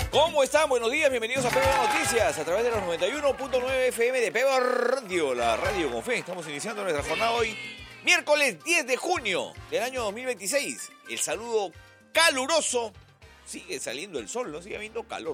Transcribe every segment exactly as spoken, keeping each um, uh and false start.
¿Cómo están? Buenos días, bienvenidos a P B O Noticias a través de los noventa y uno punto nueve F M de P B O Radio, la radio con fe. Estamos iniciando nuestra jornada hoy, miércoles diez de junio del año dos mil veintiséis. El saludo caluroso, sigue saliendo el sol, no sigue habiendo calor.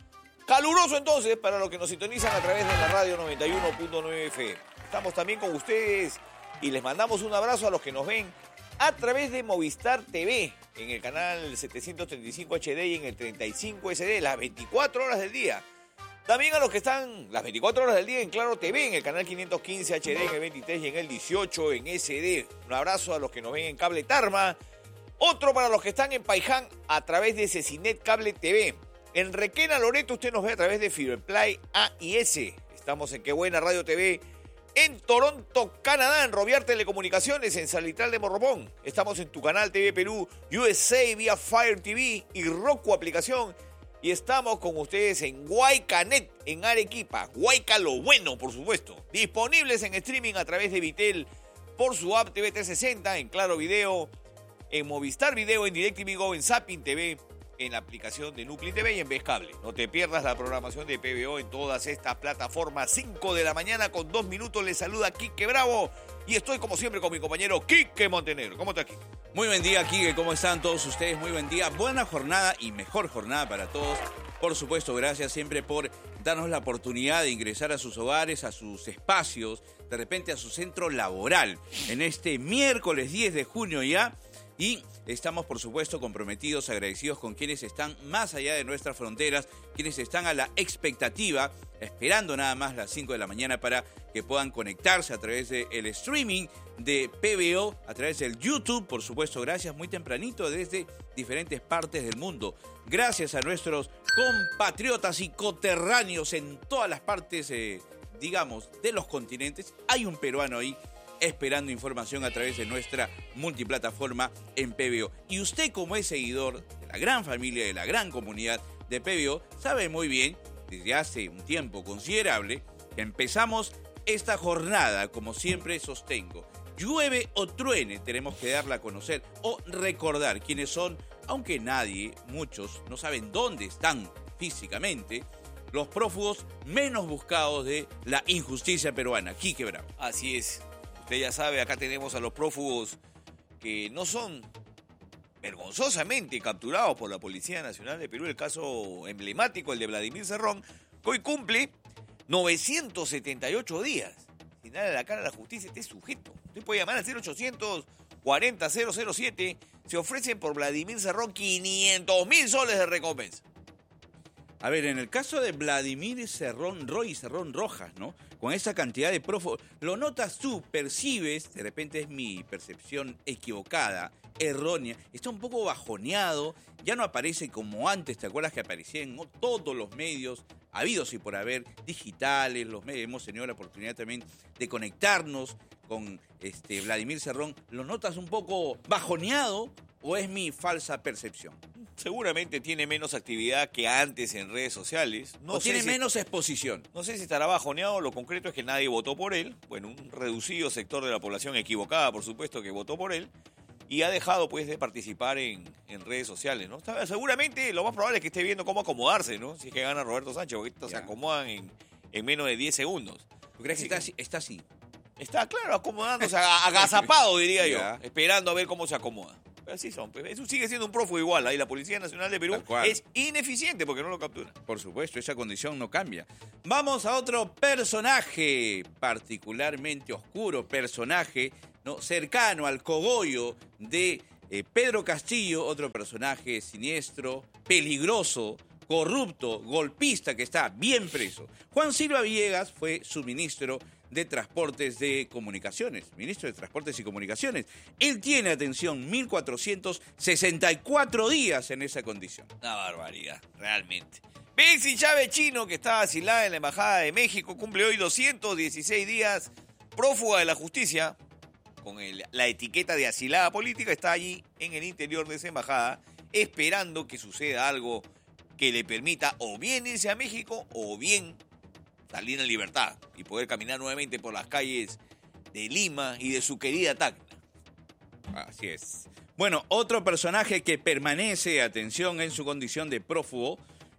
Caluroso entonces para los que nos sintonizan a través de la radio noventa y uno punto nueve F M. Estamos también con ustedes y les mandamos un abrazo a los que nos ven a través de Movistar T V, en el canal setecientos treinta y cinco H D y en el treinta y cinco S D, las veinticuatro horas del día. También a los que están las veinticuatro horas del día en Claro T V, en el canal quinientos quince H D, en el veintitrés y en el dieciocho en S D. Un abrazo a los que nos ven en Cable Tarma. Otro para los que están en Paiján a través de Cecinet Cable T V. En Requena, Loreto, usted nos ve a través de Fiberplay A y S. Estamos en Qué Buena Radio T V. En Toronto, Canadá, en Roviar Telecomunicaciones, en Salitral de Morropón. Estamos en Tu Canal T V Perú, U S A vía Fire T V y Roku Aplicación. Y estamos con ustedes en Guaycanet, en Arequipa. Guayca lo bueno, por supuesto. Disponibles en streaming a través de Vitel por su app T V trescientos sesenta, en Claro Video, en Movistar Video, en DirecTV Go, en Zapping T V, en la aplicación de Nucleo T V y en Vez Cable. No te pierdas la programación de P B O en todas estas plataformas. cinco de la mañana con dos minutos. Les saluda Quique Bravo y estoy como siempre con mi compañero Quique Montenegro. ¿Cómo está, Quique? Muy buen día, Quique. ¿Cómo están todos ustedes? Muy buen día. Buena jornada y mejor jornada para todos. Por supuesto, gracias siempre por darnos la oportunidad de ingresar a sus hogares, a sus espacios, de repente a su centro laboral. En este miércoles diez de junio ya. Y estamos, por supuesto, comprometidos, agradecidos con quienes están más allá de nuestras fronteras, quienes están a la expectativa, esperando nada más las cinco de la mañana para que puedan conectarse a través del streaming de P B O, a través del YouTube, por supuesto, gracias, muy tempranito desde diferentes partes del mundo. Gracias a nuestros compatriotas y coterráneos en todas las partes, eh, digamos, de los continentes. Hay un peruano ahí esperando información a través de nuestra multiplataforma en P B O. Y usted, como es seguidor de la gran familia, de la gran comunidad de P B O, sabe muy bien, desde hace un tiempo considerable, que empezamos esta jornada, como siempre sostengo. Llueve o truene, tenemos que darla a conocer o recordar quiénes son, aunque nadie, muchos, no saben dónde están físicamente, los prófugos menos buscados de la injusticia peruana. Quique Bravo. Así es. Usted ya sabe, acá tenemos a los prófugos que no son vergonzosamente capturados por la Policía Nacional de Perú. El caso emblemático, el de Vladimir Cerrón, que hoy cumple novecientos setenta y ocho días sin darle la cara a la justicia este sujeto. Usted puede llamar al cero ochocientos cuarenta cero cero siete. Se ofrecen por Vladimir Cerrón quinientos mil soles de recompensa. A ver, en el caso de Vladimir Cerrón Roy, Cerrón Rojas, ¿no? Con esa cantidad de prófugos, lo notas tú, percibes, de repente es mi percepción equivocada, errónea, está un poco bajoneado, ya no aparece como antes, ¿te acuerdas que aparecía en todos los medios habidos y por haber, digitales, los medios? Hemos tenido la oportunidad también de conectarnos con este Vladimir Cerrón. ¿Lo notas un poco bajoneado o es mi falsa percepción? Seguramente tiene menos actividad que antes en redes sociales. No o tiene si, menos exposición. No sé si estará bajoneado, lo concreto es que nadie votó por él. Bueno, un reducido sector de la población equivocada, por supuesto, que votó por él. Y ha dejado, pues, de participar en, en redes sociales, ¿no? Seguramente lo más probable es que esté viendo cómo acomodarse, ¿no? Si es que gana Roberto Sánchez, porque estos se acomodan en, en menos de diez segundos. ¿Tú crees que está así? Está así. Está, claro, acomodándose, agazapado, diría yo, esperando a ver cómo se acomoda. Así son, pues. Eso sigue siendo un prófugo igual. Ahí la Policía Nacional de Perú es ineficiente porque no lo captura. Por supuesto, esa condición no cambia. Vamos a otro personaje particularmente oscuro, personaje no cercano al cogollo de eh, Pedro Castillo, otro personaje siniestro, peligroso, corrupto, golpista que está bien preso. Juan Silva Villegas fue su ministro de Transportes de Comunicaciones, ministro de Transportes y Comunicaciones. Él tiene, atención, mil cuatrocientos sesenta y cuatro días en esa condición. Una barbaridad, realmente. Betsy Chávez Chino, que está asilada en la Embajada de México, cumple hoy doscientos dieciséis días, prófuga de la justicia, con el, la etiqueta de asilada política, está allí en el interior de esa embajada, esperando que suceda algo que le permita o bien irse a México o bien salir en libertad y poder caminar nuevamente por las calles de Lima y de su querida Tacna. Así es. Bueno, otro personaje que permanece, atención, en su condición de prófugo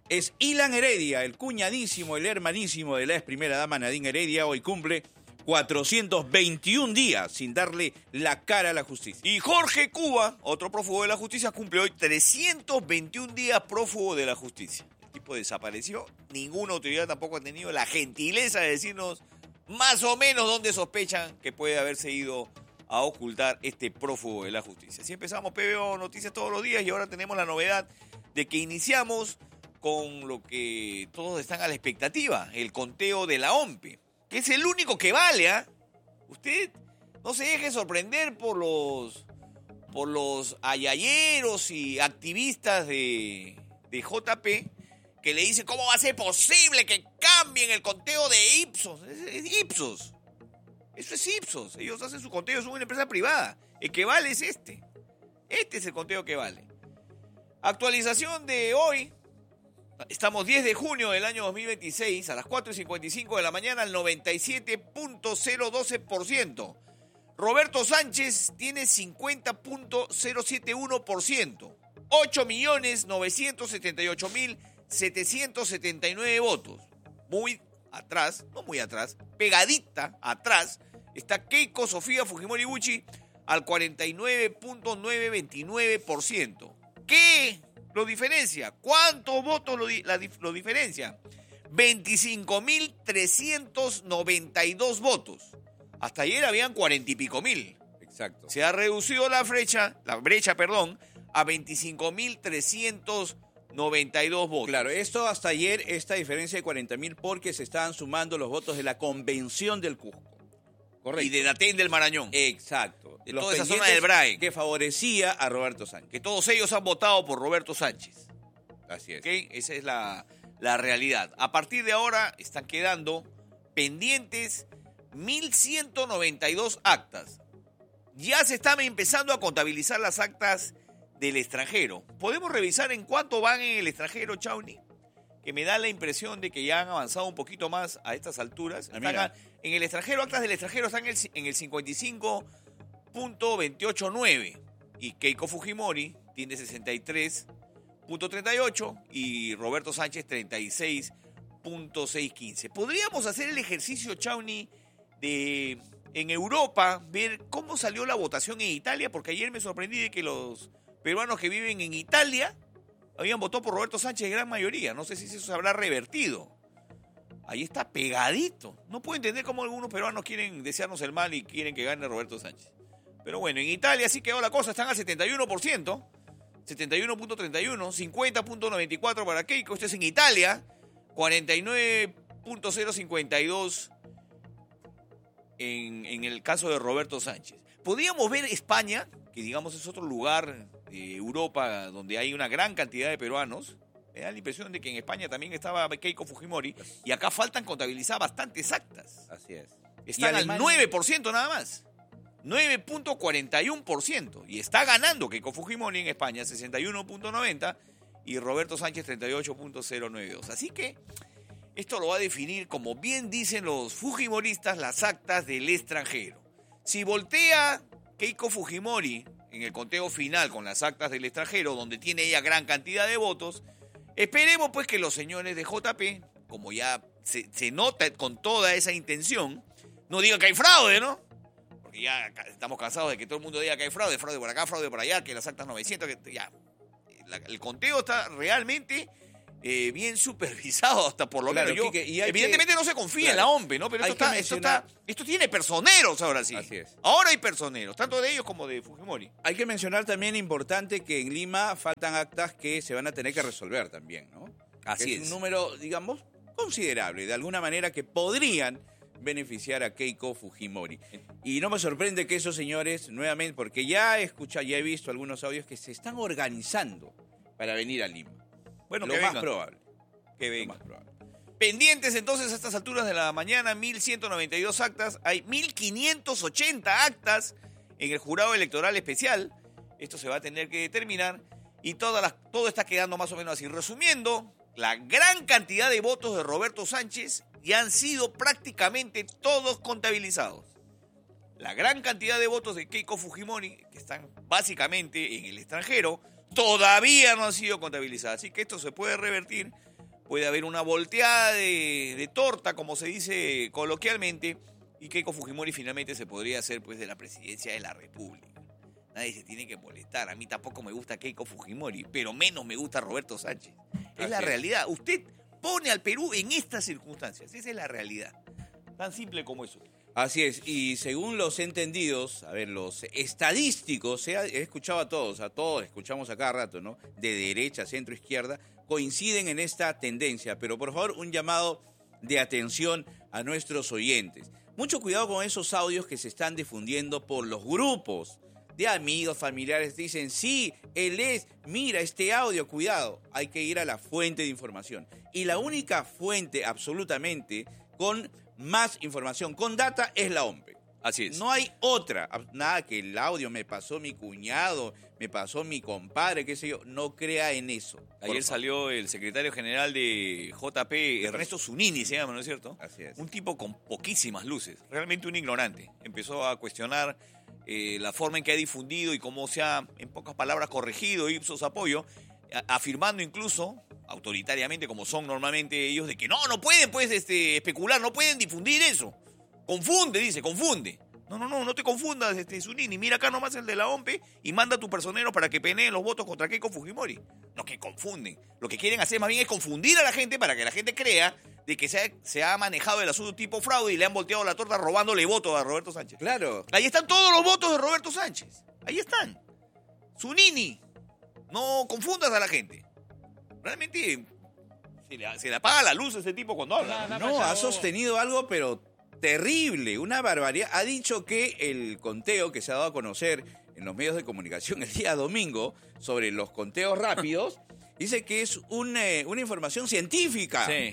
es Ilan Heredia, el cuñadísimo, el hermanísimo de la ex primera dama Nadine Heredia. Hoy cumple cuatrocientos veintiún días sin darle la cara a la justicia. Y Jorge Cuba, otro prófugo de la justicia, cumple hoy trescientos veintiún días prófugo de la justicia. El tipo desapareció. Ninguna autoridad tampoco ha tenido la gentileza de decirnos más o menos dónde sospechan que puede haberse ido a ocultar este prófugo de la justicia. Así empezamos P B O Noticias todos los días y ahora tenemos la novedad de que iniciamos con lo que todos están a la expectativa, el conteo de la O M P E, que es el único que vale, ¿ah? ¿eh? Usted no se deje sorprender por los, por los ayayeros y activistas de, de J P que le dicen cómo va a ser posible que cambien el conteo de Ipsos. Es, es Ipsos. Eso es Ipsos. Ellos hacen su conteo, son una empresa privada. El que vale es este. Este es el conteo que vale. Actualización de hoy. Estamos diez de junio del año dos mil veintiséis. A las cuatro y cincuenta y cinco de la mañana, el noventa y siete punto cero doce por ciento. Roberto Sánchez tiene cincuenta punto cero setenta y uno por ciento. ocho millones novecientos setenta y ocho mil setecientos setenta y nueve votos. Muy atrás, no muy atrás, pegadita atrás, está Keiko Sofía Fujimori Gucci al cuarenta y nueve punto novecientos veintinueve por ciento. ¿Qué lo diferencia? ¿Cuántos votos lo, di- la, lo diferencia? veinticinco mil trescientos noventa y dos votos. Hasta ayer habían cuarenta y pico mil. Exacto. Se ha reducido la brecha, la brecha, perdón, a veinticinco mil trescientos noventa y dos votos. Claro, esto hasta ayer, esta diferencia de cuarenta mil porque se estaban sumando los votos de la convención del Cusco. Correcto. Y de Datén del Marañón. Exacto. De Los toda esa zona pendientes del Brae. que favorecía a Roberto Sánchez. Que todos ellos han votado por Roberto Sánchez. Así es. ¿Ok? Esa es la, la realidad. A partir de ahora están quedando pendientes mil ciento noventa y dos actas. Ya se están empezando a contabilizar las actas del extranjero. ¿Podemos revisar en cuánto van en el extranjero, Chauni? Que me da la impresión de que ya han avanzado un poquito más a estas alturas. Ah, Están mira. a- en el extranjero, actas del extranjero están en el, ci- en el cincuenta y cinco punto veintiocho nueve. Y Keiko Fujimori tiene sesenta y tres punto treinta y ocho y Roberto Sánchez treinta y seis punto seiscientos quince. ¿Podríamos hacer el ejercicio, Chauni, de en Europa ver cómo salió la votación en Italia? Porque ayer me sorprendí de que los peruanos que viven en Italia habían votado por Roberto Sánchez en gran mayoría. No sé si eso se habrá revertido. Ahí está pegadito. No puedo entender cómo algunos peruanos quieren desearnos el mal y quieren que gane Roberto Sánchez. Pero bueno, en Italia sí quedó la cosa. Están al setenta y uno por ciento. setenta y uno punto treinta y uno. cincuenta punto noventa y cuatro para Keiko. Esto es en Italia. cuarenta y nueve punto cero cincuenta y dos en, en el caso de Roberto Sánchez. Podríamos ver España, que digamos es otro lugar de Europa donde hay una gran cantidad de peruanos. Me da la impresión de que en España también estaba Keiko Fujimori y acá faltan contabilizar bastantes actas. Así es. Están Y al Alemania- nueve por ciento nada más. nueve punto cuarenta y uno por ciento. Y está ganando Keiko Fujimori en España, sesenta y uno punto noventa y Roberto Sánchez treinta y ocho punto cero noventa y dos. Así que esto lo va a definir, como bien dicen los fujimoristas, las actas del extranjero. Si voltea Keiko Fujimori en el conteo final con las actas del extranjero, donde tiene ella gran cantidad de votos, esperemos pues que los señores de J P, como ya se, se nota con toda esa intención, no digan que hay fraude, ¿no? Porque ya ca- estamos cansados de que todo el mundo diga que hay fraude, fraude por acá, fraude por allá, que las actas novecientos, que ya. La- el conteo está realmente eh, bien supervisado, hasta por lo Claro, menos yo. Quique, y hay evidentemente que- no se confía claro, en la O M P E, ¿no? Pero hay esto, que está, esto, mencionar- está, esto tiene personeros ahora sí. Así es. Ahora hay personeros, tanto de ellos como de Fujimori. Hay que mencionar también importante que en Lima faltan actas que se van a tener que resolver también, ¿no? Así Que es. un número, digamos, considerable, de alguna manera que podrían beneficiar a Keiko Fujimori. Y no me sorprende que esos señores, nuevamente, porque ya he escuchado, ya he visto algunos audios que se están organizando para venir a Lima. Bueno, lo que más vengan. probable. Que Lo vengan. más probable. Pendientes entonces a estas alturas de la mañana, mil ciento noventa y dos actas. Hay mil quinientos ochenta actas en el jurado electoral especial. Esto se va a tener que determinar y todas las, todo está quedando más o menos así. Resumiendo, la gran cantidad de votos de Roberto Sánchez ya han sido prácticamente todos contabilizados. La gran cantidad de votos de Keiko Fujimori, que están básicamente en el extranjero, todavía no han sido contabilizadas. Así que esto se puede revertir puede haber una volteada de, de torta, como se dice coloquialmente, y Keiko Fujimori finalmente se podría hacer pues de la presidencia de la República. Nadie se tiene que molestar. A mí tampoco me gusta Keiko Fujimori, pero menos me gusta Roberto Sánchez. Es Así la es. realidad. Usted pone al Perú en estas circunstancias. Esa es la realidad. Tan simple como eso. Así es, y según los entendidos, a ver, los estadísticos, he, he escuchado a todos, a todos, escuchamos a cada rato, ¿no? De derecha, centro, izquierda, coinciden en esta tendencia, pero por favor, un llamado de atención a nuestros oyentes. Mucho cuidado con esos audios que se están difundiendo por los grupos de amigos, familiares, dicen, sí, él es, mira este audio, cuidado, hay que ir a la fuente de información. Y la única fuente absolutamente con más información, con data, es la O M P E. Así es. No hay otra, nada que el audio me pasó mi cuñado, me pasó mi compadre, qué sé yo, no crea en eso. Ayer salió el secretario general de J P, Ernesto Zunini se llama, ¿no es cierto? Así es. Un tipo con poquísimas luces, realmente un ignorante. Empezó a cuestionar eh, la forma en que ha difundido y cómo se ha, en pocas palabras, corregido ipsos apoyo, a- afirmando incluso, autoritariamente, como son normalmente ellos, de que no, no pueden pues este, especular, no pueden difundir eso. Confunde, dice, confunde. No, no, no, no te confundas, este, Zunini. Mira acá nomás el de la O M P E y manda a tu personero para que peleen los votos contra Keiko Fujimori. No, que confunden. Lo que quieren hacer más bien es confundir a la gente para que la gente crea de que se ha, se ha manejado el asunto tipo fraude y le han volteado la torta robándole votos a Roberto Sánchez. Claro. Ahí están todos los votos de Roberto Sánchez. Ahí están. Zunini. No confundas a la gente. Realmente se le, se le apaga la luz a ese tipo cuando habla. No, ha sostenido algo, pero terrible, una barbaridad. Ha dicho que el conteo que se ha dado a conocer en los medios de comunicación el día domingo sobre los conteos rápidos, dice que es un, eh, una información científica. Sí.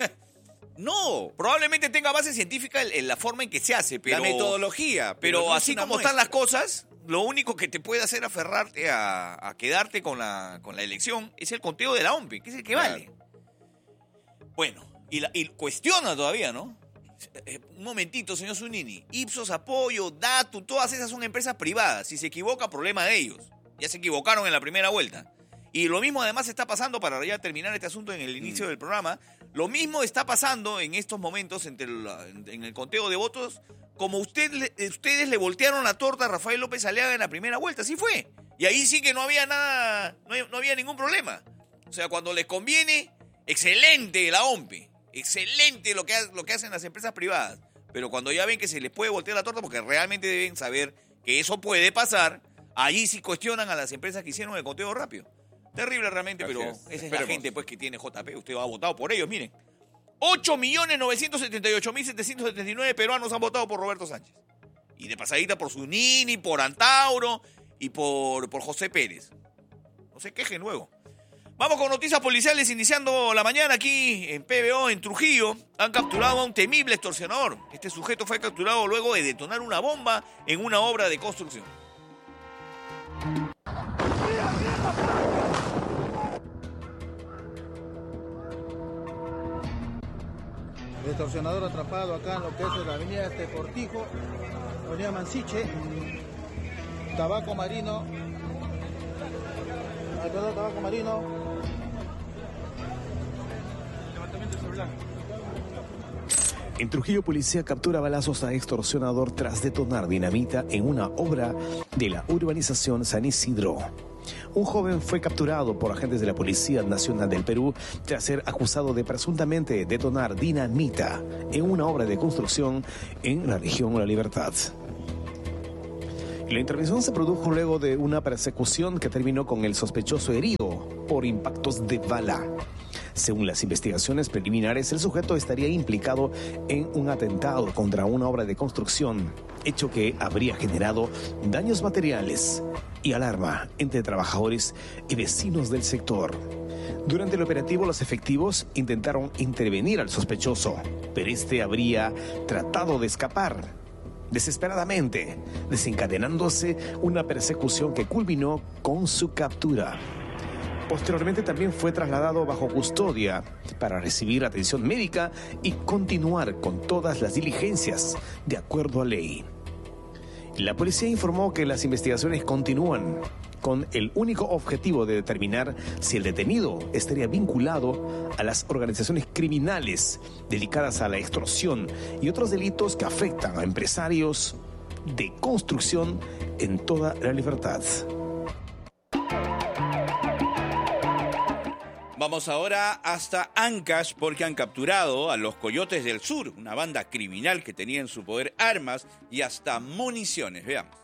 No, Probablemente tenga base científica en, en la forma en que se hace, pero, la metodología. pero, no es así una como muestra. están las cosas, lo único que te puede hacer aferrarte a, a quedarte con la, con la elección es el conteo de la O M P E, que es el que Claro. vale. Bueno, y, la, y cuestiona todavía, ¿no? Eh, Un momentito, señor Zunini. Ipsos, Apoyo, Datu, todas esas son empresas privadas. Si se equivoca, problema de ellos. Ya se equivocaron en la primera vuelta. Y lo mismo además está pasando, para ya terminar este asunto en el inicio Mm. del programa, lo mismo está pasando en estos momentos entre la- en el conteo de votos, como usted, le- ustedes le voltearon la torta a Rafael López Aliaga en la primera vuelta. Así fue. Y ahí sí que no había nada, no, no había ningún problema. O sea, cuando les conviene, excelente la O M P E. Excelente lo que, ha- lo que hacen las empresas privadas. Pero cuando ya ven que se les puede voltear la torta, porque realmente deben saber que eso puede pasar, allí sí cuestionan a las empresas que hicieron el conteo rápido. Terrible realmente, Así pero es. esa es la Esperemos. gente pues que tiene J P. Usted ha votado por ellos, miren. ocho millones novecientos setenta y ocho mil setecientos setenta y nueve peruanos han votado por Roberto Sánchez. Y de pasadita por Zunini, por Antauro y por, por José Pérez. No se quejen luego. Vamos con noticias policiales, iniciando la mañana aquí en P B O, en Trujillo. Han capturado a un temible extorsionador. Este sujeto fue capturado luego de detonar una bomba en una obra de construcción. El extorsionador atrapado acá en lo que es la avenida este Cortijo, avenida Mansiche, tabaco marino, ahí está el tabaco marino, levantamiento de celular. En Trujillo, policía captura a balazos a extorsionador tras detonar dinamita en una obra de la urbanización San Isidro. Un joven fue capturado por agentes de la Policía Nacional del Perú tras ser acusado de presuntamente detonar dinamita en una obra de construcción en la región La Libertad. La intervención se produjo luego de una persecución que terminó con el sospechoso herido por impactos de bala. Según las investigaciones preliminares, el sujeto estaría implicado en un atentado contra una obra de construcción, hecho que habría generado daños materiales y alarma entre trabajadores y vecinos del sector. Durante el operativo, los efectivos intentaron intervenir al sospechoso, pero este habría tratado de escapar desesperadamente, desencadenándose una persecución que culminó con su captura. Posteriormente también fue trasladado bajo custodia para recibir atención médica y continuar con todas las diligencias de acuerdo a ley. La policía informó que las investigaciones continúan con el único objetivo de determinar si el detenido estaría vinculado a las organizaciones criminales dedicadas a la extorsión y otros delitos que afectan a empresarios de construcción en toda la libertad. Vamos ahora hasta Ancash porque han capturado a los Coyotes del Sur, una banda criminal que tenía en su poder armas y hasta municiones. Veamos.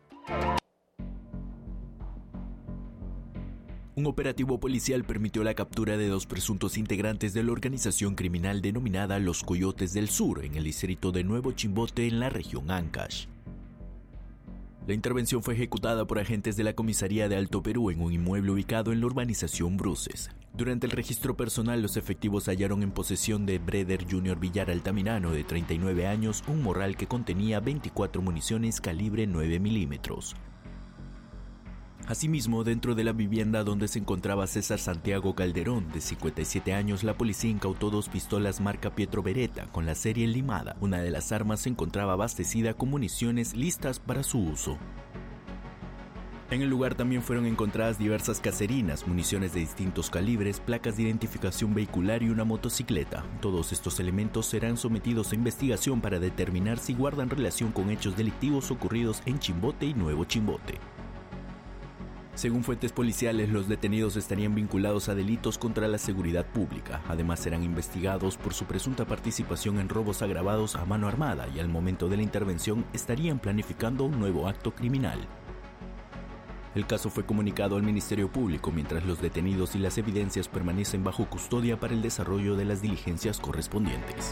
Un operativo policial permitió la captura de dos presuntos integrantes de la organización criminal denominada Los Coyotes del Sur en el distrito de Nuevo Chimbote en la región Ancash. La intervención fue ejecutada por agentes de la Comisaría de Alto Perú en un inmueble ubicado en la urbanización Bruces. Durante el registro personal, los efectivos hallaron en posesión de Breder Junior Villar Altamirano, de treinta y nueve años, un morral que contenía veinticuatro municiones calibre nueve milímetros. Asimismo, dentro de la vivienda donde se encontraba César Santiago Calderón, de cincuenta y siete años, la policía incautó dos pistolas marca Pietro Beretta con la serie limada. Una de las armas se encontraba abastecida con municiones listas para su uso. En el lugar también fueron encontradas diversas caserinas, municiones de distintos calibres, placas de identificación vehicular y una motocicleta. Todos estos elementos serán sometidos a investigación para determinar si guardan relación con hechos delictivos ocurridos en Chimbote y Nuevo Chimbote. Según fuentes policiales, los detenidos estarían vinculados a delitos contra la seguridad pública. Además, serán investigados por su presunta participación en robos agravados a mano armada y al momento de la intervención estarían planificando un nuevo acto criminal. El caso fue comunicado al Ministerio Público mientras los detenidos y las evidencias permanecen bajo custodia para el desarrollo de las diligencias correspondientes.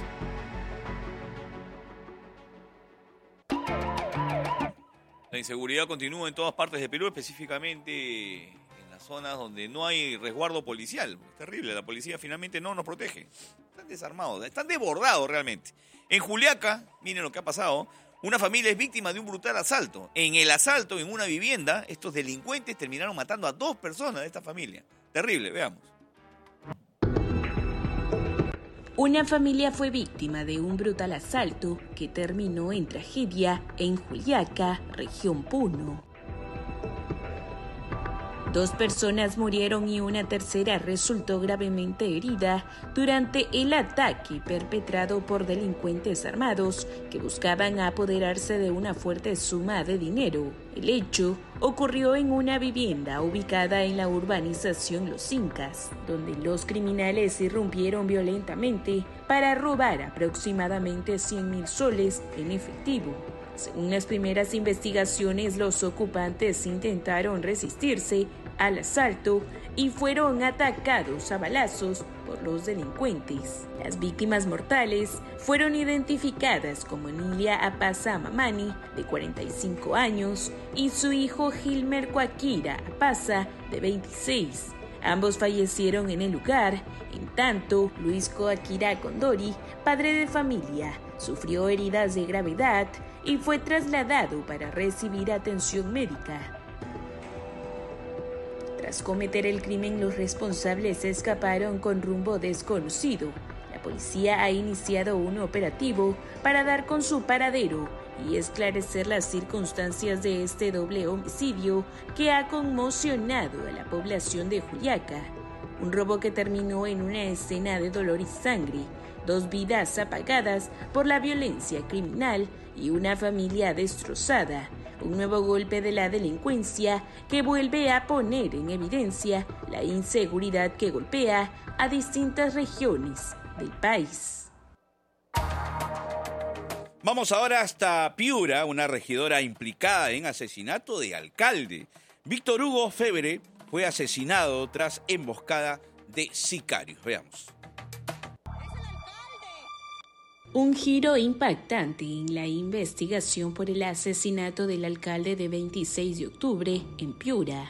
La inseguridad continúa en todas partes de Perú, específicamente en las zonas donde no hay resguardo policial. Es terrible, la policía finalmente no nos protege. Están desarmados, están desbordados realmente. En Juliaca, miren lo que ha pasado, una familia es víctima de un brutal asalto. En el asalto, en una vivienda, estos delincuentes terminaron matando a dos personas de esta familia. Terrible, veamos. Una familia fue víctima de un brutal asalto que terminó en tragedia en Juliaca, región Puno. Dos personas murieron y una tercera resultó gravemente herida durante el ataque perpetrado por delincuentes armados que buscaban apoderarse de una fuerte suma de dinero. El hecho ocurrió en una vivienda ubicada en la urbanización Los Incas, donde los criminales irrumpieron violentamente para robar aproximadamente cien mil soles en efectivo. Según las primeras investigaciones, los ocupantes intentaron resistirse al asalto y fueron atacados a balazos por los delincuentes. Las víctimas mortales fueron identificadas como Nilia Apaza Mamani, de cuarenta y cinco años, y su hijo Gilmer Cuaquira Apaza, de veintiséis. Ambos fallecieron en el lugar. En tanto, Luis Coaquira Condori, padre de familia, sufrió heridas de gravedad y fue trasladado para recibir atención médica. Tras cometer el crimen, los responsables escaparon con rumbo desconocido. La policía ha iniciado un operativo para dar con su paradero y esclarecer las circunstancias de este doble homicidio que ha conmocionado a la población de Juliaca. Un robo que terminó en una escena de dolor y sangre, dos vidas apagadas por la violencia criminal y una familia destrozada. Un nuevo golpe de la delincuencia que vuelve a poner en evidencia la inseguridad que golpea a distintas regiones del país. Vamos ahora hasta Piura, una regidora implicada en asesinato de alcalde. Víctor Hugo Febre fue asesinado tras emboscada de sicarios. Veamos. Un giro impactante en la investigación por el asesinato del alcalde de veintiséis de octubre en Piura.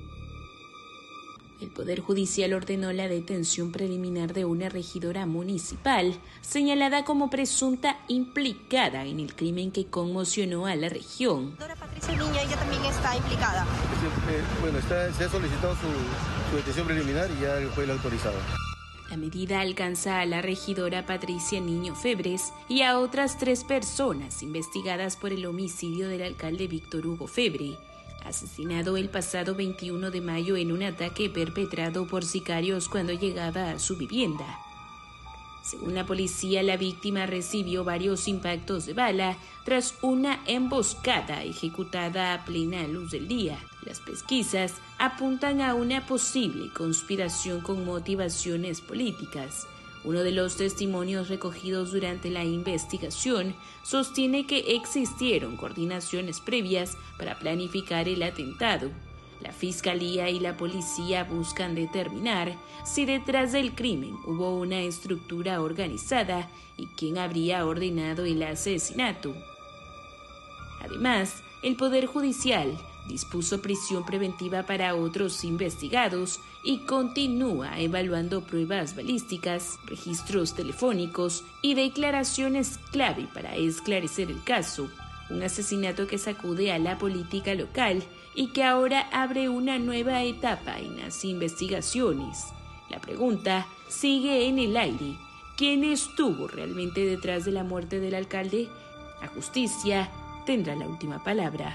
El Poder Judicial ordenó la detención preliminar de una regidora municipal señalada como presunta implicada en el crimen que conmocionó a la región. La Patricia Niño, ella también está implicada. Bueno, está, se ha solicitado su, su detención preliminar y ya fue el autorizado. La medida alcanza a la regidora Patricia Niño Febres y a otras tres personas investigadas por el homicidio del alcalde Víctor Hugo Febre. asesinado el pasado veintiuno de mayo en un ataque perpetrado por sicarios cuando llegaba a su vivienda. Según la policía, la víctima recibió varios impactos de bala tras una emboscada ejecutada a plena luz del día. Las pesquisas apuntan a una posible conspiración con motivaciones políticas. Uno de los testimonios recogidos durante la investigación sostiene que existieron coordinaciones previas para planificar el atentado. La fiscalía y la policía buscan determinar si detrás del crimen hubo una estructura organizada y quién habría ordenado el asesinato. Además, el Poder Judicial dispuso prisión preventiva para otros investigados y continúa evaluando pruebas balísticas, registros telefónicos y declaraciones clave para esclarecer el caso. Un asesinato que sacude a la política local y que ahora abre una nueva etapa en las investigaciones. La pregunta sigue en el aire. ¿Quién estuvo realmente detrás de la muerte del alcalde? La justicia tendrá la última palabra.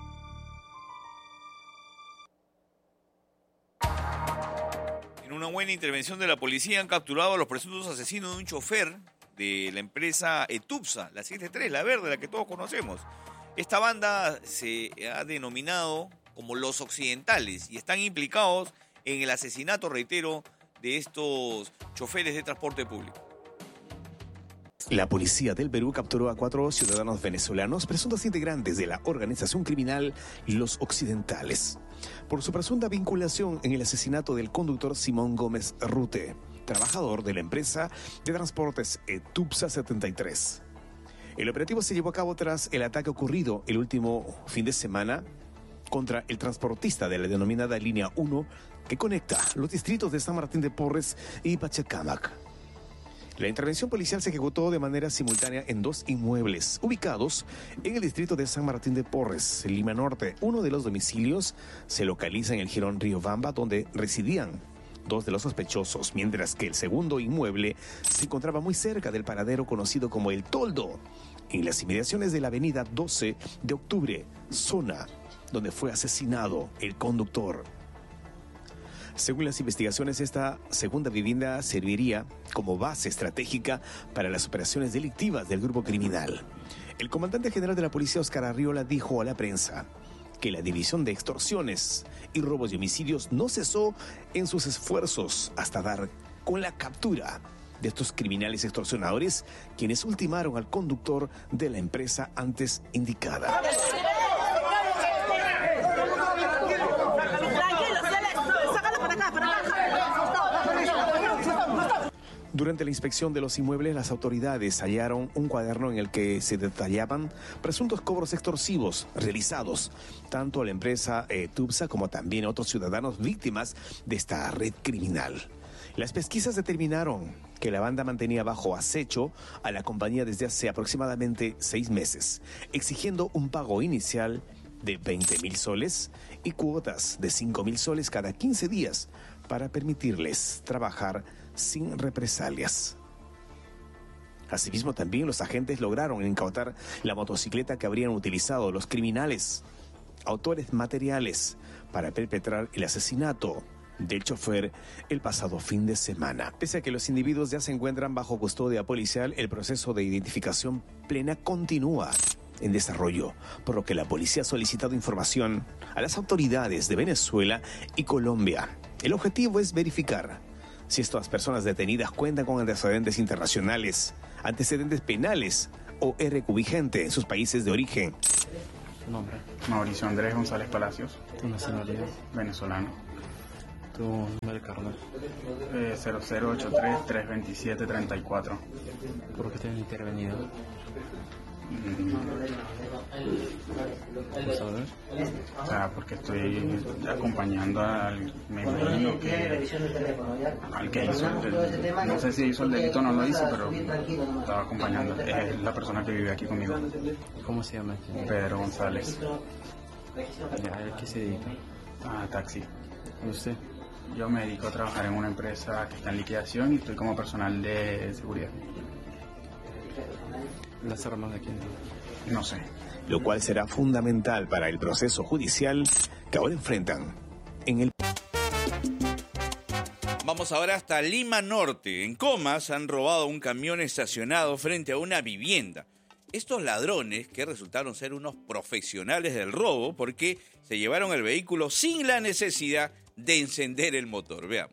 En una buena intervención de la policía han capturado a los presuntos asesinos de un chofer de la empresa Etupsa, la siete tres, la verde, la que todos conocemos. Esta banda se ha denominado como los occidentales y están implicados en el asesinato, reitero, de estos choferes de transporte público. La policía del Perú capturó a cuatro ciudadanos venezolanos, presuntos integrantes de la organización criminal Los Occidentales, por su presunta vinculación en el asesinato del conductor Simón Gómez Rute, trabajador de la empresa de transportes Etupsa setenta y tres. El operativo se llevó a cabo tras el ataque ocurrido el último fin de semana contra el transportista de la denominada Línea uno que conecta los distritos de San Martín de Porres y Pachacamac. La intervención policial se ejecutó de manera simultánea en dos inmuebles ubicados en el distrito de San Martín de Porres, Lima Norte. Uno de los domicilios se localiza en el jirón Riobamba, donde residían dos de los sospechosos, mientras que el segundo inmueble se encontraba muy cerca del paradero conocido como El Toldo, en las inmediaciones de la avenida doce de octubre, zona donde fue asesinado el conductor. Según las investigaciones, esta segunda vivienda serviría como base estratégica para las operaciones delictivas del grupo criminal. El comandante general de la policía, Oscar Arriola, dijo a la prensa que la división de extorsiones y robos y homicidios no cesó en sus esfuerzos hasta dar con la captura de estos criminales extorsionadores, quienes ultimaron al conductor de la empresa antes indicada. Durante la inspección de los inmuebles, las autoridades hallaron un cuaderno en el que se detallaban presuntos cobros extorsivos realizados tanto a la empresa Etupsa como también a otros ciudadanos víctimas de esta red criminal. Las pesquisas determinaron que la banda mantenía bajo acecho a la compañía desde hace aproximadamente seis meses, exigiendo un pago inicial de veinte mil soles y cuotas de cinco mil soles cada quince días para permitirles trabajar sin represalias. Asimismo, también los agentes lograron incautar la motocicleta que habrían utilizado los criminales, autores materiales, para perpetrar el asesinato del chofer el pasado fin de semana. Pese a que los individuos ya se encuentran bajo custodia policial, el proceso de identificación plena continúa en desarrollo, por lo que la policía ha solicitado información a las autoridades de Venezuela y Colombia. El objetivo es verificar si estas personas detenidas cuentan con antecedentes internacionales, antecedentes penales o R Q vigente en sus países de origen. ¿Tu nombre? Mauricio Andrés González Palacios. ¿Tu nacionalidad? Venezolano. ¿Tu número de carnet? Eh, cero cero ocho tres, tres dos siete, tres cuatro. ¿Por qué te han intervenido? ¿Cómo sabes? O sea, porque estoy acompañando al, me imagino que al que hizo el, no sé si hizo el delito o no lo hizo, pero estaba acompañando, es la persona que vive aquí conmigo. ¿Cómo se llama? Pedro González. Ya, ¿a qué se dedica? Ah, taxi. ¿Y usted? Yo me dedico a trabajar en una empresa que está en liquidación y estoy como personal de seguridad. ¿Las armas de quién? No sé. Lo cual será fundamental para el proceso judicial que ahora enfrentan en el... Vamos ahora hasta Lima Norte. En Comas han robado un camión estacionado frente a una vivienda. Estos ladrones, que resultaron ser unos profesionales del robo, porque se llevaron el vehículo sin la necesidad de encender el motor. Veamos.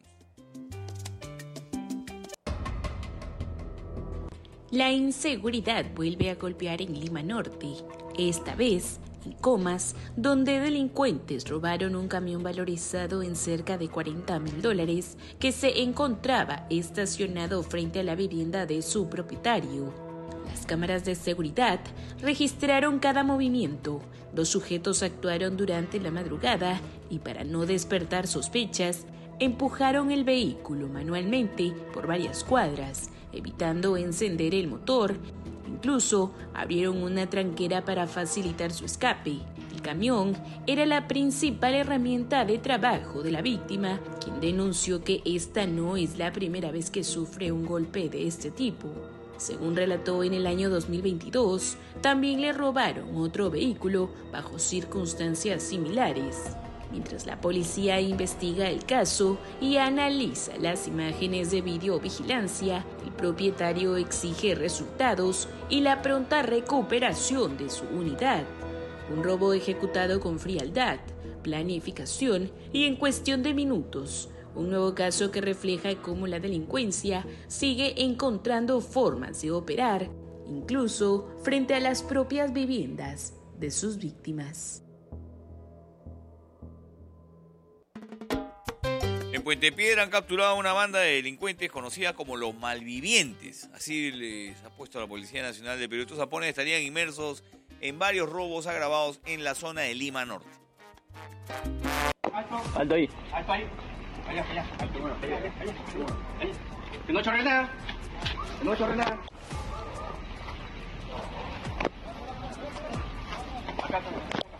La inseguridad vuelve a golpear en Lima Norte, esta vez en Comas, donde delincuentes robaron un camión valorizado en cerca de cuarenta mil dólares que se encontraba estacionado frente a la vivienda de su propietario. Las cámaras de seguridad registraron cada movimiento. Dos sujetos actuaron durante la madrugada y, para no despertar sospechas, empujaron el vehículo manualmente por varias cuadras, evitando encender el motor. Incluso abrieron una tranquera para facilitar su escape. El camión era la principal herramienta de trabajo de la víctima, quien denunció que esta no es la primera vez que sufre un golpe de este tipo. Según relató, en el año dos mil veintidós, también le robaron otro vehículo bajo circunstancias similares. Mientras la policía investiga el caso y analiza las imágenes de videovigilancia, el propietario exige resultados y la pronta recuperación de su unidad. Un robo ejecutado con frialdad, planificación y en cuestión de minutos. Un nuevo caso que refleja cómo la delincuencia sigue encontrando formas de operar, incluso frente a las propias viviendas de sus víctimas. En Puente Piedra han capturado a una banda de delincuentes conocida como los malvivientes. Así les ha puesto la Policía Nacional de Perú. Estos zapones estarían inmersos en varios robos agravados en la zona de Lima Norte. Alto ahí. Alto ahí. Allá, allá. Alto, bueno. Allá, allá, allá. Que no chorre nada. Que no chorre nada. Acá está.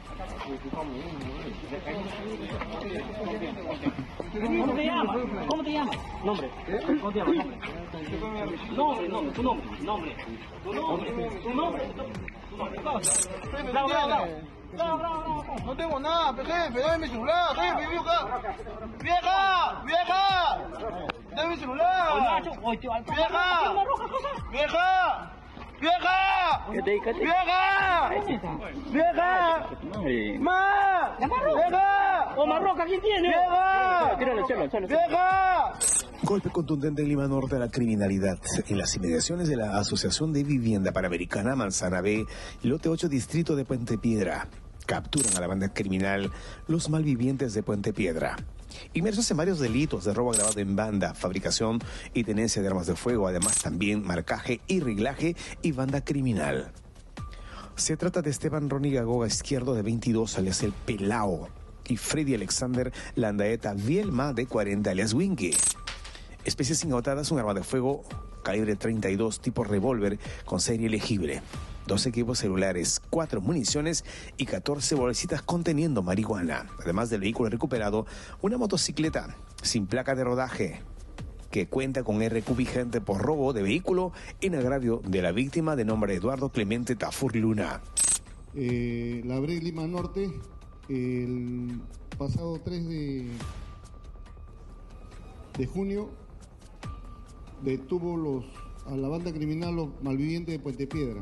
¿Cómo te llamas? ¿Cómo te llamas? Nombre. ¿Cómo te llamas? Nombre, nombre, tu nombre, nombre. Tu nombre, tu nombre. Bravo, bravo, bravo. Bravo, bravo, bravo. No tengo nada, jefe, dame mi celular, jefe, vieja. ¡Vieja! ¡Vieja! ¡Dame mi celular! ¡Vieja! ¡Vieja! ¡Vieja! ¡Vieja! ¡Vieja! ¡Ma! ¡Vieja! ¡O Marroca, quién tiene! ¡Vieja! Tírale, tírale, tírale. ¡Vieja! Golpe contundente en Lima Norte a la criminalidad. En las inmediaciones de la Asociación de Vivienda Panamericana Manzana B, lote ocho, distrito de Puente Piedra. Capturan a la banda criminal Los Malvivientes de Puente Piedra. Inmersos en varios delitos de robo agravado en banda, fabricación y tenencia de armas de fuego, además también marcaje y reglaje y banda criminal. Se trata de Esteban Ronnie Gagoga Izquierdo, de veintidós, alias El Pelao, y Freddy Alexander Landaeta Vielma, de cuarenta, alias Winky. Especies inagotadas, un arma de fuego calibre treinta y dos tipo revólver con serie elegible, dos equipos celulares, cuatro municiones y catorce bolsitas conteniendo marihuana. Además del vehículo recuperado, una motocicleta sin placa de rodaje que cuenta con R Q vigente por robo de vehículo en agravio de la víctima, de nombre Eduardo Clemente Tafur Luna. Eh, la B R E Lima Norte, el pasado tres de, de junio, detuvo los, a la banda criminal Los Malvivientes de Puente Piedra.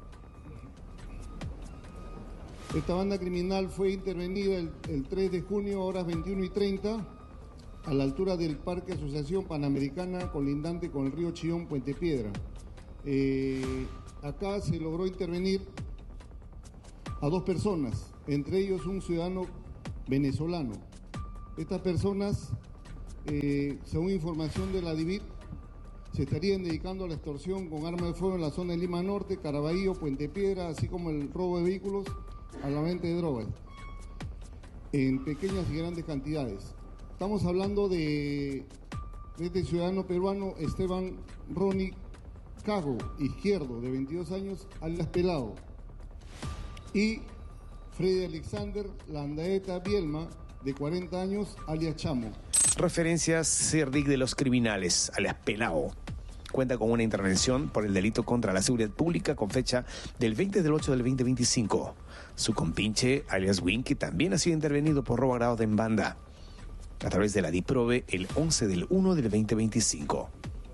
Esta banda criminal fue intervenida el, el tres de junio, horas veintiuno y treinta, a la altura del Parque Asociación Panamericana, colindante con el río Chillón, Puente Piedra. Eh, acá se logró intervenir a dos personas, entre ellos un ciudadano venezolano. Estas personas, eh, según información de la D I V I T, se estarían dedicando a la extorsión con arma de fuego en la zona de Lima Norte, Caraballo, Puente Piedra, así como el robo de vehículos, a la venta de drogas, en pequeñas y grandes cantidades. Estamos hablando de, de este ciudadano peruano, Esteban Ronnie Cago Izquierdo, de veintidós años, alias Pelado, y Freddy Alexander Landaeta Vielma, de cuarenta años, alias Chamo. Referencias C E R D I C de los criminales, alias Pelao. cuenta con una intervención por el delito contra la seguridad pública con fecha del veinte del ocho del veinte veinticinco. Su compinche, alias Winky, también ha sido intervenido por robo agravado en banda a través de la DIPROVE el once del uno del veinte veinticinco.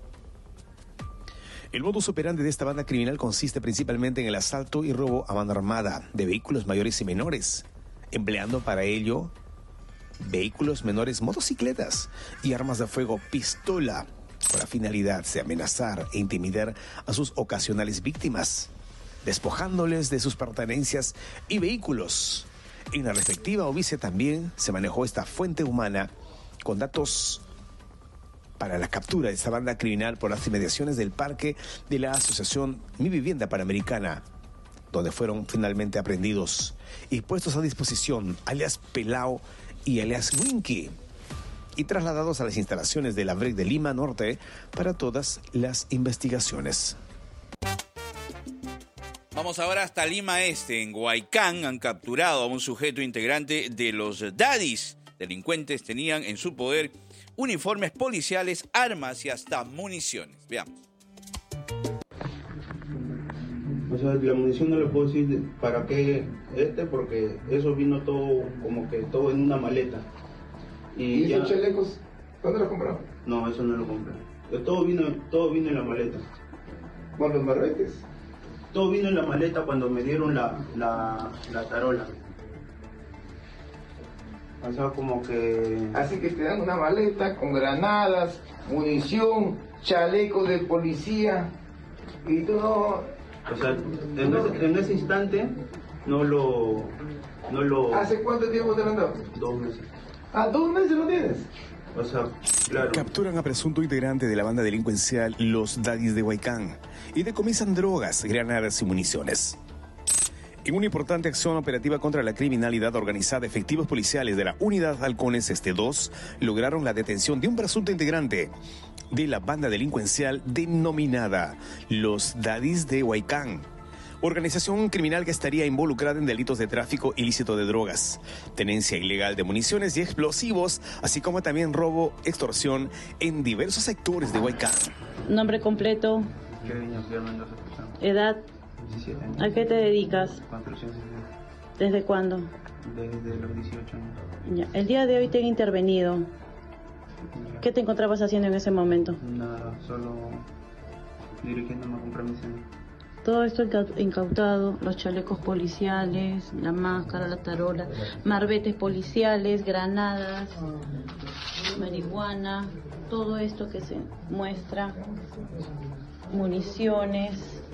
El modus operandi de esta banda criminal consiste principalmente en el asalto y robo a mano armada de vehículos mayores y menores, empleando para ello vehículos menores, motocicletas y armas de fuego, pistola, con la finalidad de amenazar e intimidar a sus ocasionales víctimas, despojándoles de sus pertenencias y vehículos. En la respectiva ovicia también se manejó esta fuente humana con datos para la captura de esta banda criminal por las inmediaciones del parque de la asociación Mi Vivienda Panamericana, donde fueron finalmente aprehendidos y puestos a disposición alias Pelao y alias Winky, y trasladados a las instalaciones de la B R E C de Lima Norte para todas las investigaciones. Vamos ahora hasta Lima Este. En Huaycán han capturado a un sujeto integrante de los Daddies. Delincuentes tenían en su poder uniformes policiales, armas y hasta municiones. Veamos. O sea, la munición no le puedo decir para qué este, porque eso vino todo como que todo en una maleta. ¿Y, ¿Y esos ya... chalecos, cuándo los compraron? No, eso no lo compré. Todo vino, todo vino en la maleta. ¿Con los barretes? Todo vino en la maleta cuando me dieron la, la, la tarola. O sea, como que... Así que te dan una maleta con granadas, munición, chaleco de policía, y tú no... O sea, en ese, en ese instante no lo, no lo... ¿Hace cuánto tiempo te lo han dado? Dos meses. ¿Ah, dos meses lo tienes? O sea, claro. Capturan a presunto integrante de la banda delincuencial Los Daddies de Huaycán y decomisan drogas, granadas y municiones. En una importante acción operativa contra la criminalidad organizada, efectivos policiales de la Unidad Halcones Este dos lograron la detención de un presunto integrante de la banda delincuencial denominada Los Daddies de Huaycán, organización criminal que estaría involucrada en delitos de tráfico ilícito de drogas, tenencia ilegal de municiones y explosivos, así como también robo, extorsión en diversos sectores de Huaycán. Nombre completo, edad, diecisiete años. ¿A qué te dedicas? Construcción civil. ¿Desde cuándo? Desde los dieciocho años. Ya. El día de hoy te han intervenido. ¿Qué te encontrabas haciendo en ese momento? Nada, solo dirigiéndome a comprar mis años. Todo esto incautado, los chalecos policiales, la máscara, la tarola, marbetes policiales, granadas, marihuana, todo esto que se muestra, municiones,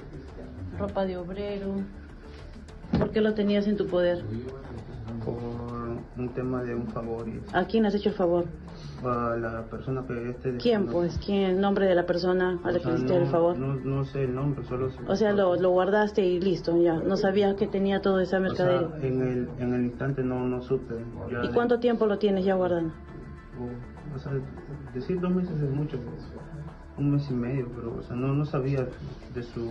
ropa de obrero. ¿Por qué lo tenías en tu poder? Por un tema de un favor. Y... ¿A quién has hecho el favor? A la persona que esté... ¿Quién, pues? ¿Quién? ¿El nombre de la persona a la que hiciste el favor? No, no sé el nombre, solo... sé o sea, lo, lo guardaste y listo, ya. No sabías que tenía toda esa mercadería. O sea, en el, en el instante no, no supe. Ya ¿Y de... cuánto tiempo lo tienes ya guardando? O, o sea, decir dos meses es mucho, un mes y medio, pero o sea, no, no sabía de su...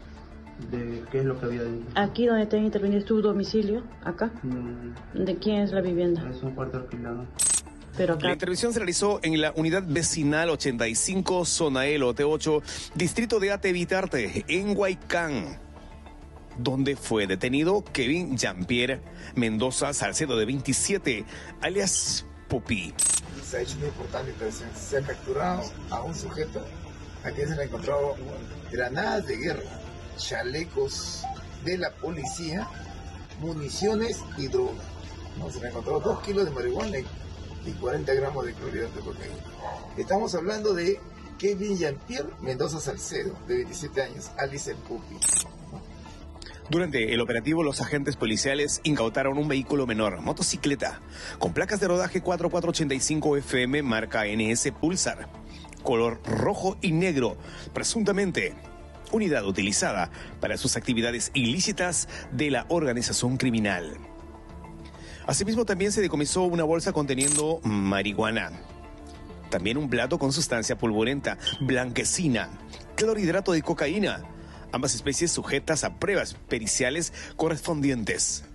de qué es lo que había dentro. ¿Aquí donde te han intervenido es tu domicilio? ¿Acá? Mm. ¿De quién es la vivienda? Es un cuarto alquilado. Pero acá... La intervención se realizó en la unidad vecinal ochenta y cinco, zona E, lote ocho, distrito de Atevitarte, en Huaycán, donde fue detenido Kevin Jean-Pierre Mendoza Salcedo, de veintisiete, alias Popi. Se ha hecho una importante intervención. Se ha capturado a un sujeto a quien se le ha encontrado granadas de guerra, chalecos de la policía, municiones y droga. No, se le encontró dos kilos de marihuana y cuarenta gramos de clorhidrato de cocaína. Estamos hablando de Kevin Jean-Pierre Mendoza Salcedo, de veintisiete años, alias el Pupi. Durante el operativo, los agentes policiales incautaron un vehículo menor, motocicleta, con placas de rodaje cuatro cuatro ocho cinco F M, marca N S Pulsar, color rojo y negro, presuntamente unidad utilizada para sus actividades ilícitas de la organización criminal. Asimismo, también se decomisó una bolsa conteniendo marihuana. También un plato con sustancia pulverulenta, blanquecina, clorhidrato de cocaína, ambas especies sujetas a pruebas periciales correspondientes.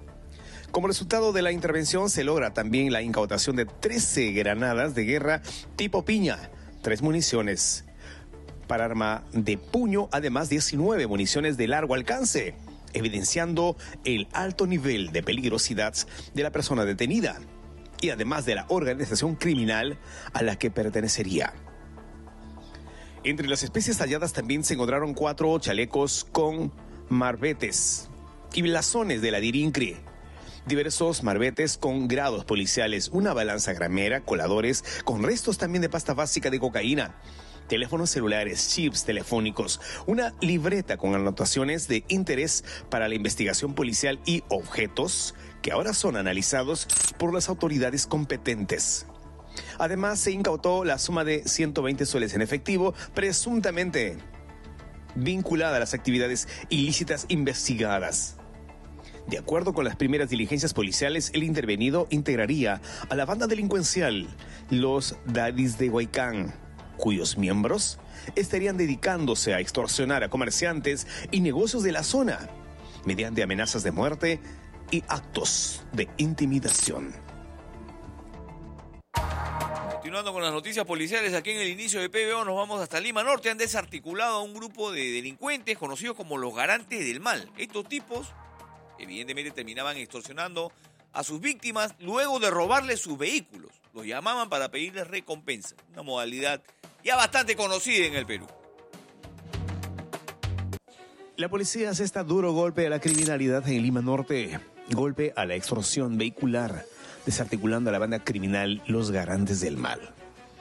Como resultado de la intervención, se logra también la incautación de trece granadas de guerra tipo piña, tres municiones, para arma de puño, además diecinueve municiones de largo alcance, evidenciando el alto nivel de peligrosidad de la persona detenida y además de la organización criminal a la que pertenecería. Entre las especies halladas también se encontraron cuatro chalecos con marbetes y blasones de la Dirincre, diversos marbetes con grados policiales, una balanza gramera, coladores con restos también de pasta básica de cocaína, teléfonos celulares, chips telefónicos, una libreta con anotaciones de interés para la investigación policial y objetos que ahora son analizados por las autoridades competentes. Además, se incautó la suma de ciento veinte soles en efectivo, presuntamente vinculada a las actividades ilícitas investigadas. De acuerdo con las primeras diligencias policiales, el intervenido integraría a la banda delincuencial Los Daddies de Huaycán, cuyos miembros estarían dedicándose a extorsionar a comerciantes y negocios de la zona mediante amenazas de muerte y actos de intimidación. Continuando con las noticias policiales, aquí en el inicio de P B O nos vamos hasta Lima Norte. Han desarticulado a un grupo de delincuentes conocidos como los garantes del mal. Estos tipos evidentemente terminaban extorsionando a sus víctimas luego de robarles sus vehículos. Los llamaban para pedirles recompensa, una modalidad ya bastante conocida en el Perú. La policía asesta duro golpe a la criminalidad en Lima Norte, golpe a la extorsión vehicular, desarticulando a la banda criminal Los Garantes del Mal.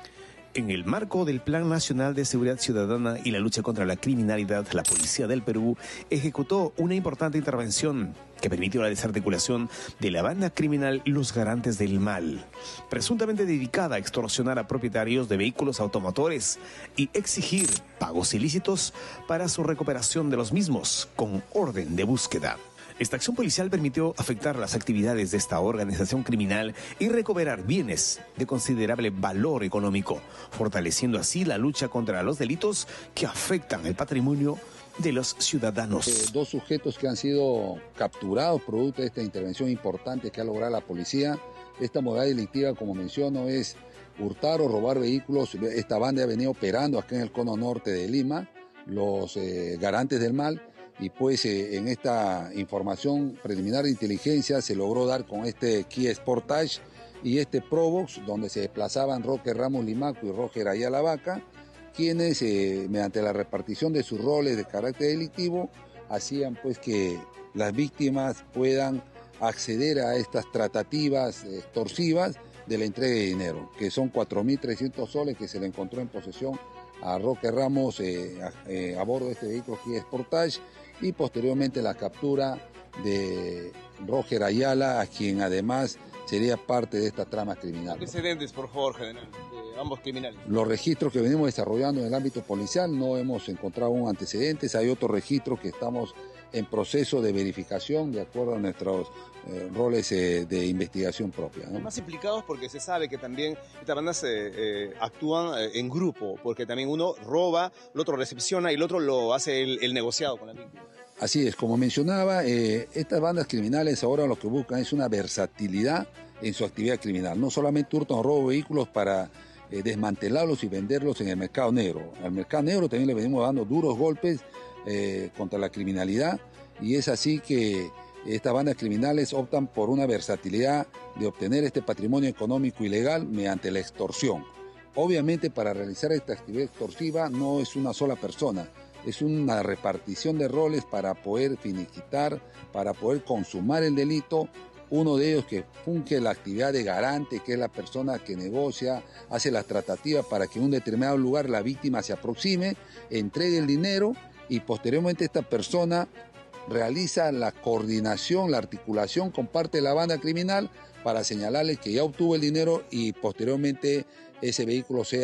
En el marco del Plan Nacional de Seguridad Ciudadana y la lucha contra la criminalidad, la Policía del Perú ejecutó una importante intervención que permitió la desarticulación de la banda criminal Los Garantes del Mal, presuntamente dedicada a extorsionar a propietarios de vehículos automotores y exigir pagos ilícitos para su recuperación de los mismos con orden de búsqueda. Esta acción policial permitió afectar las actividades de esta organización criminal y recuperar bienes de considerable valor económico, fortaleciendo así la lucha contra los delitos que afectan el patrimonio de los ciudadanos. Eh, dos sujetos que han sido capturados producto de esta intervención importante que ha logrado la policía. Esta modalidad delictiva, como menciono, es hurtar o robar vehículos. Esta banda ha venido operando acá en el cono norte de Lima, los eh, Garantes del Mal. Y pues eh, en esta información preliminar de inteligencia se logró dar con este Kia Sportage y este Probox, donde se desplazaban Roque Ramos Limaco y Roger Ayala Vaca, quienes eh, mediante la repartición de sus roles de carácter delictivo hacían pues que las víctimas puedan acceder a estas tratativas extorsivas de la entrega de dinero, que son cuatro mil trescientos soles que se le encontró en posesión a Roque Ramos eh, a, eh, a bordo de este vehículo Kia Sportage, y posteriormente la captura de Roger Ayala, a quien además sería parte de esta trama criminal. Antecedentes, por favor, general, de ambos criminales. Los registros que venimos desarrollando en el ámbito policial no hemos encontrado aún antecedentes. Hay otros registros que estamos en proceso de verificación de acuerdo a nuestros eh, roles eh, de investigación propia, ¿no? Más implicados porque se sabe que también estas bandas eh, eh, actúan eh, en grupo, porque también uno roba, el otro recepciona y el otro lo hace el, el negociado con la víctima. Así es, como mencionaba, eh, estas bandas criminales ahora lo que buscan es una versatilidad en su actividad criminal. No solamente hurtan o roban vehículos para eh, desmantelarlos y venderlos en el mercado negro. Al mercado negro también le venimos dando duros golpes eh, contra la criminalidad, y es así que estas bandas criminales optan por una versatilidad de obtener este patrimonio económico ilegal mediante la extorsión. Obviamente, para realizar esta actividad extorsiva no es una sola persona, es una repartición de roles para poder finiquitar, para poder consumar el delito. Uno de ellos que funge la actividad de garante, que es la persona que negocia, hace las tratativas para que en un determinado lugar la víctima se aproxime, entregue el dinero, y posteriormente esta persona realiza la coordinación, la articulación con parte de la banda criminal para señalarle que ya obtuvo el dinero y posteriormente ese vehículo sea